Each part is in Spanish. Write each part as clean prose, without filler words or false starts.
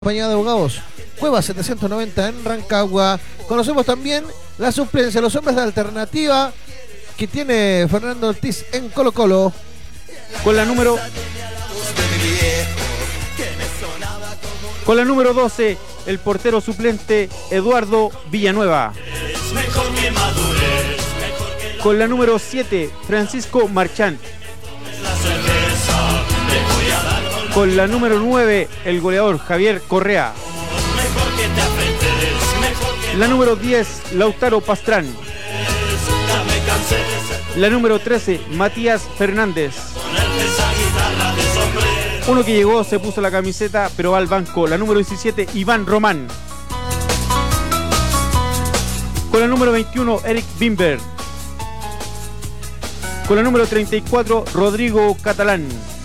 Compañía de abogados Cueva 790 en Rancagua. Conocemos también la suplencia, los hombres de alternativa que tiene Fernando Ortiz en Colo Colo. Con la número 12, el portero suplente Eduardo Villanueva. Con la número 7, Francisco Marchán. Con la número 9, el goleador Javier Correa. La número 10, Lautaro Pastrán. La número 13, Matías Fernández. Uno que llegó, se puso la camiseta, pero va al banco. La número 17, Iván Román. Con la número 21, Eric Bimber. Con la número 34, Rodrigo Catalán.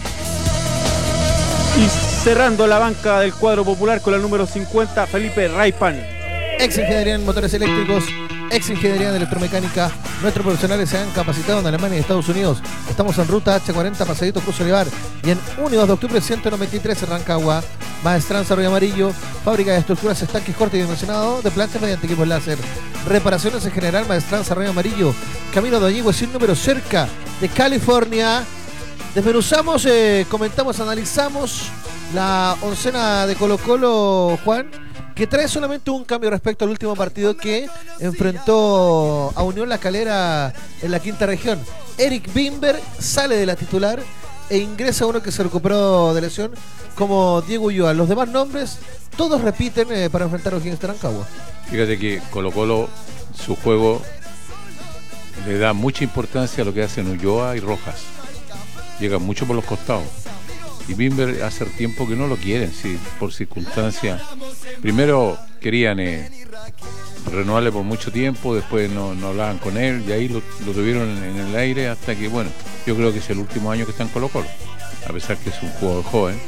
Y cerrando la banca del cuadro popular con la número 50, Felipe Raipan. Ex ingeniería en motores eléctricos, ex ingeniería en electromecánica. Nuestros profesionales se han capacitado en Alemania y Estados Unidos. Estamos en ruta H40, Pasadito Cruz Olivar. Y en 1 y 2 de octubre, 193 en Rancagua. Maestranza Río Amarillo, fábrica de estructuras, estanques, corte y dimensionado de planchas mediante equipos láser. Reparaciones en general, Maestranza Río Amarillo, camino de Añigüe sin número, cerca de California. Desmenuzamos, comentamos, analizamos la oncena de Colo Colo, Juan, que trae solamente un cambio respecto al último partido que enfrentó a Unión La Calera en la quinta región. Eric Bimber sale de la titular e ingresa uno que se recuperó de lesión como Diego Ulloa. Los demás nombres, todos repiten para enfrentar a O'Higgins de Rancagua. Fíjate que Colo Colo, su juego le da mucha importancia a lo que hacen Ulloa y Rojas. Llegan mucho por los costados. Y Bimber hace tiempo que no lo quieren, sí, por circunstancias. Primero querían renovarle por mucho tiempo, después no hablaban con él y ahí lo tuvieron en el aire hasta que, bueno, yo creo que es el último año que está en Colo Colo, a pesar que es un jugador joven,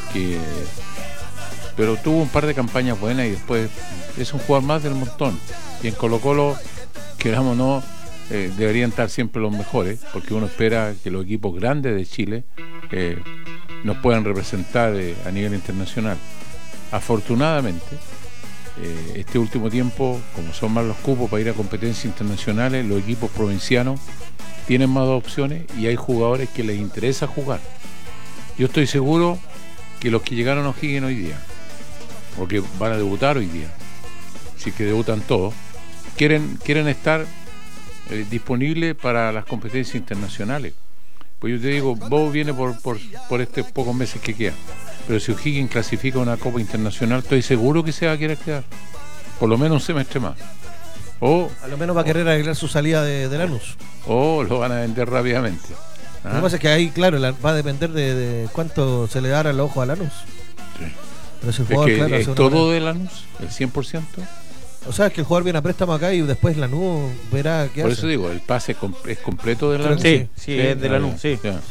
pero tuvo un par de campañas buenas y después es un jugador más del montón. Y en Colo Colo, queramos o no, deberían estar siempre los mejores, porque uno espera que los equipos grandes de Chile nos puedan representar a nivel internacional. Afortunadamente, este último tiempo, como son más los cupos para ir a competencias internacionales, los equipos provincianos tienen más opciones y hay jugadores que les interesa jugar. Yo estoy seguro que los que llegaron a O'Higgins hoy día, o que van a debutar hoy día, si que debutan todos, quieren estar disponible para las competencias internacionales. Pues yo te digo, Bob viene por estos pocos meses que quedan, pero si O'Higgins clasifica una Copa Internacional, estoy seguro que se va a querer quedar por lo menos un semestre más, o a lo menos va a querer arreglar su salida de Lanús, o lo van a vender rápidamente. Lo que pasa es que ahí, claro, va a depender de cuánto se le dará el ojo a Lanús. Sí. Pero si el jugador, es que claro, es todo de Lanús, el 100%. O sea, es que el jugador viene a préstamo acá y después Lanús verá qué hace. Por eso digo, el pase es completo de Lanús. Sí, es de Lanús, sí. Ya.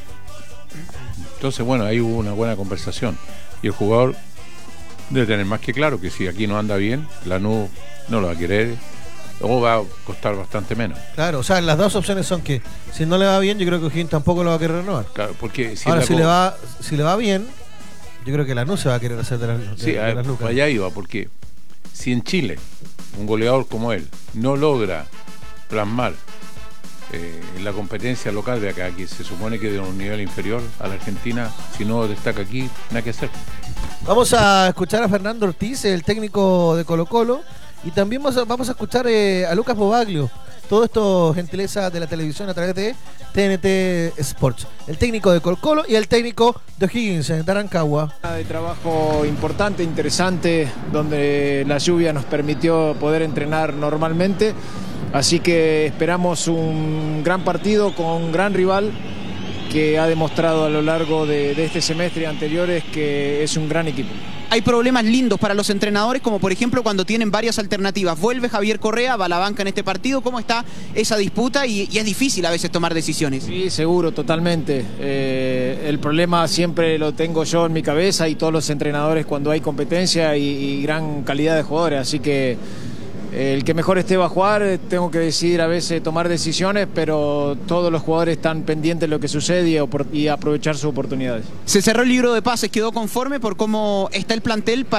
Entonces, bueno, ahí hubo una buena conversación. Y el jugador debe tener más que claro que si aquí no anda bien, Lanús no lo va a querer o va a costar bastante menos. Claro, o sea, las dos opciones son que si no le va bien, yo creo que O'Higgins tampoco lo va a querer renovar. Claro, porque ahora, si le va bien, yo creo que Lanús se va a querer hacer de las lucas. Allá iba, porque si en Chile un goleador como él no logra plasmar en la competencia local de acá, que se supone que de un nivel inferior a la Argentina, si no destaca aquí, nada que hacer. Vamos a escuchar a Fernando Ortiz, el técnico de Colo Colo, y también vamos a escuchar a Lucas Bobaglio. Todo esto gentileza de la televisión a través de TNT Sports. El técnico de Colo Colo y el técnico de O'Higgins de Rancagua. De trabajo importante, interesante, donde la lluvia nos permitió poder entrenar normalmente. Así que esperamos un gran partido con un gran rival que ha demostrado a lo largo de este semestre y anteriores que es un gran equipo. Hay problemas lindos para los entrenadores, como por ejemplo cuando tienen varias alternativas. Vuelve Javier Correa, va a la banca en este partido. ¿Cómo está esa disputa? Y es difícil a veces tomar decisiones. Sí, seguro, totalmente. El problema siempre lo tengo yo en mi cabeza y todos los entrenadores cuando hay competencia y gran calidad de jugadores. Así que el que mejor esté va a jugar, tengo que decidir a veces tomar decisiones, pero todos los jugadores están pendientes de lo que sucede y aprovechar sus oportunidades. Se cerró el libro de pases, ¿quedó conforme por cómo está el plantel